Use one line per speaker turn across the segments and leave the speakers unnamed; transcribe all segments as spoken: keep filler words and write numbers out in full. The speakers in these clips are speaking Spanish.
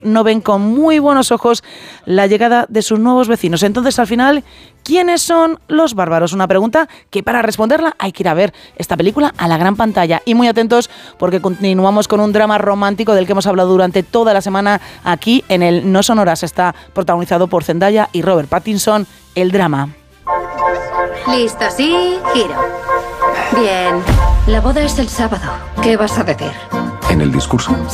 no ven con muy buenos ojos la llegada de sus nuevos vecinos. Entonces, al final, ¿quiénes son los bárbaros? Una pregunta que para responderla hay que ir a ver esta película a la gran pantalla. Y muy atentos porque continuamos con un drama romántico del que hemos hablado durante toda la semana aquí en el No Son Horas. Está protagonizado por Zendaya y Robert Pattinson, el drama.
Listo, sí, giro. Bien. La boda es el sábado. ¿Qué vas a decir?
¿En el discurso?
Sí.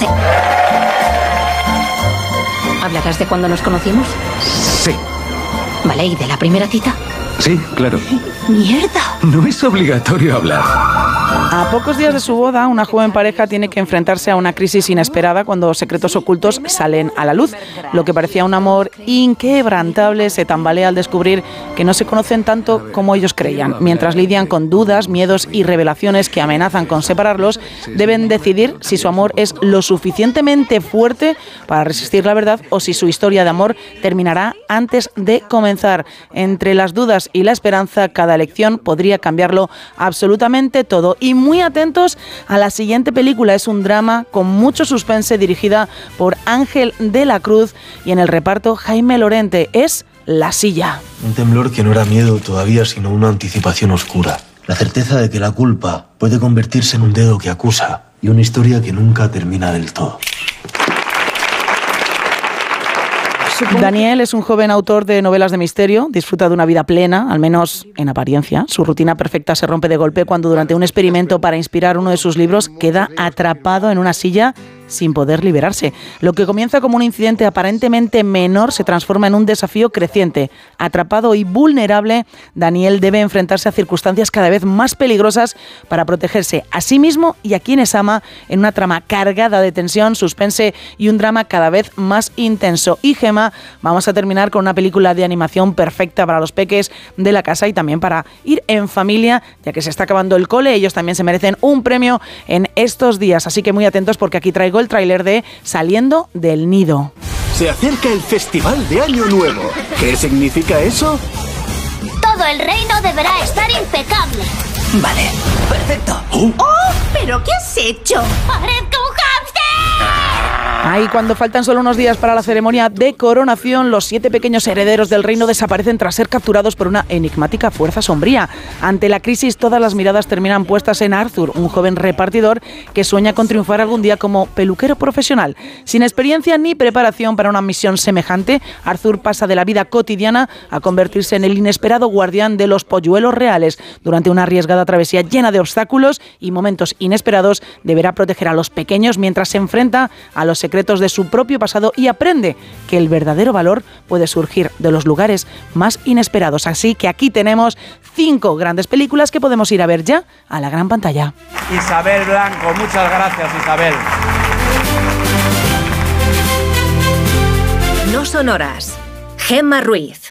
¿Hablarás de cuando nos conocimos?
Sí.
Vale, ¿y de la primera cita?
Sí, claro.
¡Mierda!
No es obligatorio hablar.
A pocos días de su boda, una joven pareja tiene que enfrentarse a una crisis inesperada cuando secretos ocultos salen a la luz. Lo que parecía un amor inquebrantable se tambalea al descubrir que no se conocen tanto como ellos creían. Mientras lidian con dudas, miedos y revelaciones que amenazan con separarlos, deben decidir si su amor es lo suficientemente fuerte para resistir la verdad o si su historia de amor terminará antes de comenzar. Entre las dudas y la esperanza, cada elección podría cambiarlo absolutamente todo. Y muy atentos a la siguiente película. Es un drama con mucho suspense, dirigida por Ángel de la Cruz y en el reparto Jaime Lorente. Es La Silla.
Un temblor que no era miedo todavía, sino una anticipación oscura. La certeza de que la culpa puede convertirse en un dedo que acusa y una historia que nunca termina del todo.
Daniel es un joven autor de novelas de misterio, disfruta de una vida plena, al menos en apariencia. Su rutina perfecta se rompe de golpe cuando durante un experimento para inspirar uno de sus libros queda atrapado en una silla sin poder liberarse. Lo que comienza como un incidente aparentemente menor se transforma en un desafío creciente. Atrapado y vulnerable, Daniel debe enfrentarse a circunstancias cada vez más peligrosas para protegerse a sí mismo y a quienes ama en una trama cargada de tensión, suspense y un drama cada vez más intenso. Y Gemma, vamos a terminar con una película de animación perfecta para los peques de la casa y también para ir en familia, ya que se está acabando el cole. Ellos también se merecen un premio en estos días, así que muy atentos porque aquí traigo el tráiler de Saliendo del Nido.
Se acerca el Festival de Año Nuevo. ¿Qué significa eso?
Todo el reino deberá estar impecable.
Vale, perfecto.
¿Oh?
¡Oh! ¿Pero qué has hecho?
¡Parezco un hámster!
Ahí, cuando faltan solo unos días para la ceremonia de coronación, los siete pequeños herederos del reino desaparecen tras ser capturados por una enigmática fuerza sombría. Ante la crisis, todas las miradas terminan puestas en Arthur, un joven repartidor que sueña con triunfar algún día como peluquero profesional. Sin experiencia ni preparación para una misión semejante, Arthur pasa de la vida cotidiana a convertirse en el inesperado guardián de los polluelos reales. Durante una arriesgada travesía llena de obstáculos y momentos inesperados, deberá proteger a los pequeños mientras se enfrenta a los secretos de su propio pasado y aprende que el verdadero valor puede surgir de los lugares más inesperados. Así que aquí tenemos cinco grandes películas que podemos ir a ver ya a la gran pantalla.
Isabel Blanco, muchas gracias, Isabel.
No Son Horas. Gemma Ruiz.